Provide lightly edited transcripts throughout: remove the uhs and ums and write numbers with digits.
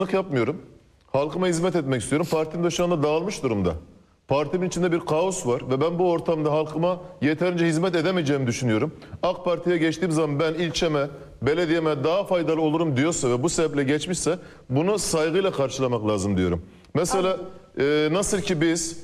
yapmıyorum. Halkıma hizmet etmek istiyorum. Partim de şu anda dağılmış durumda. Partimin içinde bir kaos var ve ben bu ortamda halkıma yeterince hizmet edemeyeceğimi düşünüyorum. AK Parti'ye geçtiğim zaman ben ilçeme, belediyeme daha faydalı olurum diyorsa ve bu sebeple geçmişse bunu saygıyla karşılamak lazım diyorum. Mesela nasıl ki biz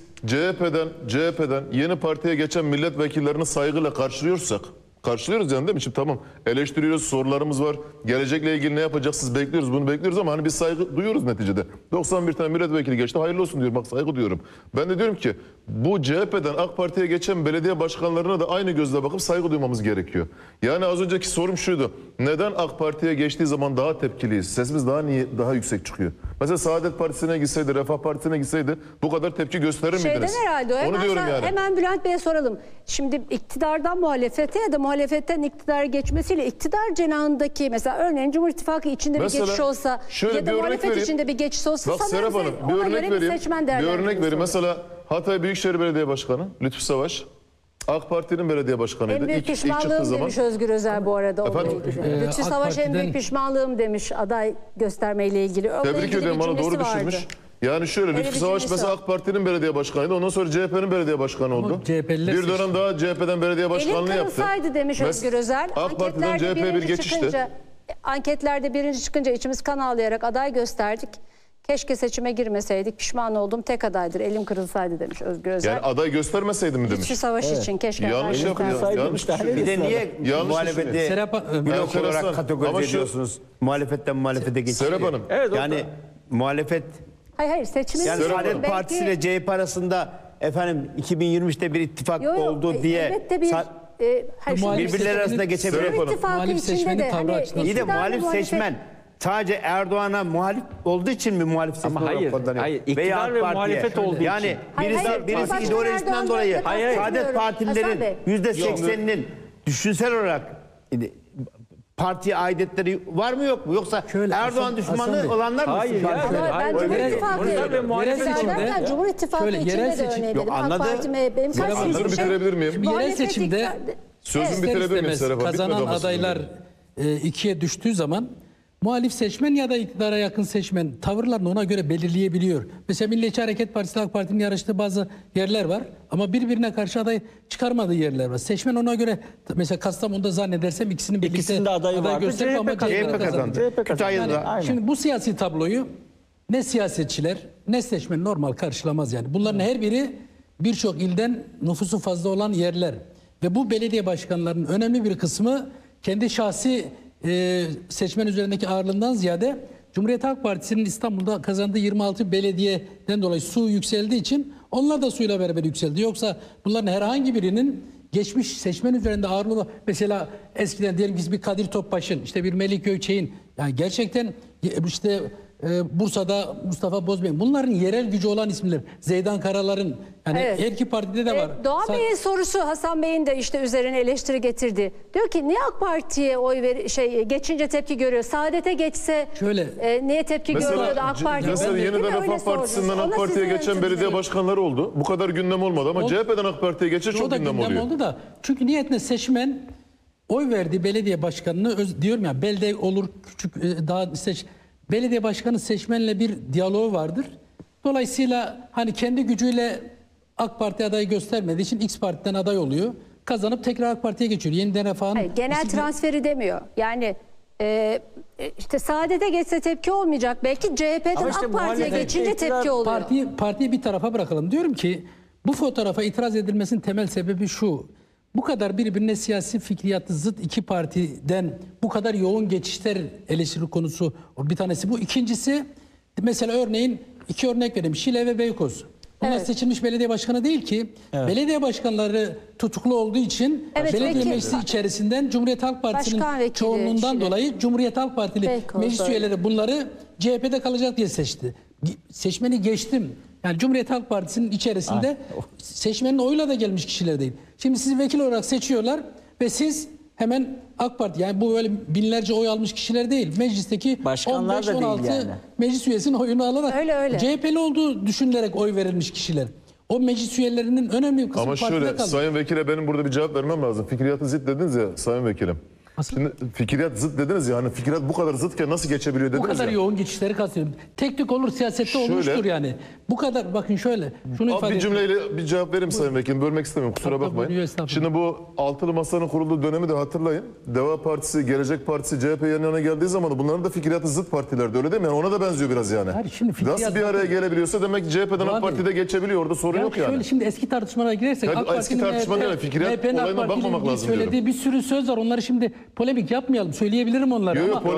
CHP'den yeni partiye geçen milletvekillerini saygıyla karşılıyoruz yani, değil mi? Şimdi tamam, eleştiriyoruz, sorularımız var. Gelecekle ilgili ne yapacaksınız bekliyoruz, bunu bekliyoruz ama hani biz saygı duyuyoruz neticede. 91 tane milletvekili geçti, hayırlı olsun diyorum, bak saygı duyuyorum. Ben de diyorum ki bu CHP'den AK Parti'ye geçen belediye başkanlarına da aynı gözle bakıp saygı duymamız gerekiyor. Yani az önceki sorum şuydu. Neden AK Parti'ye geçtiği zaman daha tepkiliyiz? Sesimiz daha yüksek çıkıyor? Mesela Saadet Partisi'ne gitseydi, Refah Partisi'ne gitseydi bu kadar tepki gösterir miydiniz? Şeyden herhalde o. Onu diyorum yani. Hemen Bülent Bey'e soralım. Şimdi iktidardan muhalefete ya da muhalefetten iktidara geçmesiyle iktidar cenahındaki, mesela örneğin Cumhur İttifakı içinde Mesela, bir geçiş olsa ya da muhalefet içinde bir geçiş olsa, bak Serap Hanım, bir örnek vereyim. Mesela Hatay Büyükşehir Belediye Başkanı Lütfü Savaş AK Parti'nin belediye başkanıydı. En büyük pişmanlığım demiş Özgür Özel bu arada. Lütfü Savaş en büyük pişmanlığım demiş aday göstermeyle ilgili. Tebrik ediyorum, bana doğru düşürmüş. Yani şöyle, Lütfü Savaş mesela AK Parti'nin belediye başkanıydı. Ondan sonra CHP'nin belediye başkanı oldu. Bir dönem daha CHP'den belediye başkanlığı yaptı. Elim kırılsaydı demiş Özgür Özel. AK Parti'den CHP'ye bir geçişti. Anketlerde birinci çıkınca içimiz kan ağlayarak aday gösterdik. Keşke seçime girmeseydik. Pişman oldum. Tek adaydır. Elim kırılsaydı demiş Özgür Özel. Yani aday göstermeseydi mi demiş. Lütfü Savaş için keşke yanlış yapıyor. Bir de niye muhalefeti blok olarak kategorize ediyorsunuz? Muhalefete geçiyor. Serap Hanım. Evet, yani muhalefet... Hayır seçimin... Yani Saadet Partisi ile CHP arasında efendim 2023'te bir ittifak oldu diye... Elbette bir... birbirleri arasında geçebilir. Muhalif seçmenin tavrı açısından. İyi de muhalif seçmen sadece Erdoğan'a muhalif olduğu için mi muhalif seçmen olarak kullanıyor? Hayır, iktidar ve muhalefet olduğu yani için. Birisi ideolojisinden dolayı Saadet Partililerin %80'inin düşünsel olarak partiye aidiyetleri var mı yok mu? Yoksa Erdoğan düşmanı olanlar mı? Hayır. Ben Cumhur İttifakı içinde de örneğin dedim. AK Parti, benim Sözümü bitirebilir miyim? Yerel seçimde Sözümü bitirebilir miyim Serap Hanım? kazanan adaylar ikiye düştüğü zaman muhalif seçmen ya da iktidara yakın seçmen tavırlarını ona göre belirleyebiliyor. Mesela Milliyetçi Hareket Partisi, AK Parti'nin yarıştığı bazı yerler var ama birbirine karşı aday çıkarmadığı yerler var. Seçmen ona göre, mesela Kastamonu'da zannedersem ikisinin birlikte aday gösterip ama CHP kazandı. Yani, şimdi bu siyasi tabloyu ne siyasetçiler ne seçmen normal karşılamaz yani. Bunların her biri birçok ilden nüfusu fazla olan yerler. Ve bu belediye başkanlarının önemli bir kısmı kendi şahsi seçmen üzerindeki ağırlığından ziyade Cumhuriyet Halk Partisi'nin İstanbul'da kazandığı 26 belediyeden dolayı su yükseldiği için onlar da suyla beraber yükseldi. Yoksa bunların herhangi birinin geçmiş seçmen üzerinde ağırlığı, mesela eskiden diyelim ki bir Kadir Topbaş'ın, işte bir Melik Gökçek'in, yani gerçekten işte Bursa'da Mustafa Bozbey'in, bunların yerel gücü olan isimler. Zeydan Karalar'ın, yani her iki partide de var. Doğan Bey'in sorusu, Hasan Bey'in de işte üzerine eleştiri getirdi. Diyor ki niye AK Parti'ye geçince tepki görüyor? Saadet'e geçse niye tepki görüyordu AK Parti? Mesela yeniden Refah Partisi'nden AK Parti'ye geçen belediye başkanları oldu. Bu kadar gündem olmadı ama CHP'den AK Parti'ye geçe çok gündem oluyor. Oldu da, çünkü niyetine seçmen oy verdiği belediye başkanını, diyorum ya, belde olur küçük daha belediye başkanı seçmenle bir diyaloğu vardır. Dolayısıyla hani kendi gücüyle AK Parti adayı göstermediği için X Parti'den aday oluyor. Kazanıp tekrar AK Parti'ye geçiyor. Yeniden Refah'ın... Genel transferi demiyor. Yani işte Saadet'e geçse tepki olmayacak. Belki CHP'den AK Parti'ye geçince tepki oluyor. Partiyi bir tarafa bırakalım. Diyorum ki bu fotoğrafa itiraz edilmesinin temel sebebi şu: bu kadar birbirine siyasi fikriyatı zıt iki partiden bu kadar yoğun geçişler eleştiri konusu bir tanesi bu. İkincisi, mesela örneğin iki örnek vereyim. Şile ve Beykoz. Bunlar seçilmiş belediye başkanı değil ki. Belediye başkanları tutuklu olduğu için belediye meclisi içerisinden Cumhuriyet Halk Partisi'nin çoğunluğundan dolayı Cumhuriyet Halk Partili meclis üyeleri bunları CHP'de kalacak diye seçti. Seçmeni geçtim. Yani Cumhuriyet Halk Partisi'nin içerisinde seçmenin oyuyla da gelmiş kişiler değil. Şimdi sizi vekil olarak seçiyorlar ve siz hemen AK Parti, yani bu öyle binlerce oy almış kişiler değil. Meclisteki 15-16 yani meclis üyesinin oyunu alarak CHP'li olduğu düşünülerek oy verilmiş kişiler. O meclis üyelerinin önemli bir kısmı ama partide kaldı. Sayın Vekil'e benim burada bir cevap vermem lazım. Fikriyatı zıt dediniz ya Sayın Vekilim. Şimdi fikriyat zıt dediniz ya, hani fikriyat bu kadar zıtken nasıl geçebiliyor dediniz Bu kadar ya. yoğun geçişleri kastediyorum. Tek tük olur siyasette Şöyle- olmuştur yani. Bu kadar bakın şöyle. Şunu Abi ifade bir edeyim. cümleyle bir cevap verim Sayın Vekilim. Bölmek istemiyorum, kusura Tabii, bakmayın. buyurun, estağfurullah. Şimdi bu Altılı Masa'nın kurulduğu dönemi de hatırlayın. Deva Partisi, Gelecek Partisi, CHP yan yana geldiği zaman bunların da fikriyatı zıt partilerdi, öyle değil mi? Yani ona da benziyor biraz yani. Hayır, şimdi fikriyat Nasıl bir araya zaten- gelebiliyorsa demek ki CHP'den Abi, AK Parti'de geçebiliyor. Orada sorun Ya yok yani. şöyle şimdi eski tartışmalara girersek Ya eski tartışma değil, fikriyat olayına bakmamak lazım söylediği diyorum. bir sürü söz var. Onları şimdi polemik yapmayalım. Söyleyebilirim onları Yo, yo, ama